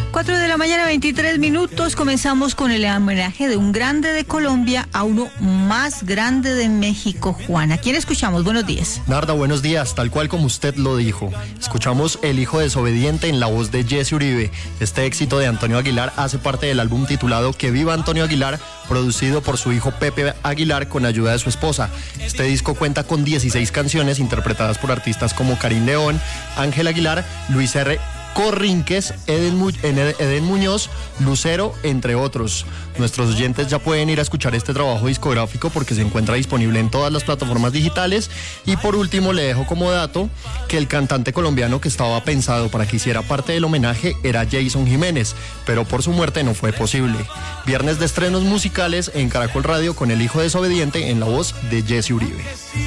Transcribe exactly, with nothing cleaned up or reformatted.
cuatro de la mañana, veintitrés minutos. Comenzamos con el homenaje de un grande de Colombia a uno más grande de México, Juan. ¿A quién escuchamos? Buenos días. Narda, buenos días. Tal cual como usted lo dijo. Escuchamos El hijo desobediente en la voz de Jesse Uribe. Este éxito de Antonio Aguilar hace parte del álbum titulado Que viva Antonio Aguilar, producido por su hijo Pepe Aguilar con ayuda de su esposa. Este disco cuenta con dieciséis canciones interpretadas por artistas como Karim León, Ángel Aguilar, Luis R. Corrinques, Eden, Mu- Eden Muñoz, Lucero, entre otros. Nuestros oyentes ya pueden ir a escuchar este trabajo discográfico porque se encuentra disponible en todas las plataformas digitales. Y por último le dejo como dato que el cantante colombiano que estaba pensado para que hiciera parte del homenaje era Jason Jiménez, pero por su muerte no fue posible. Viernes de estrenos musicales en Caracol Radio con El hijo desobediente en la voz de Jesse Uribe.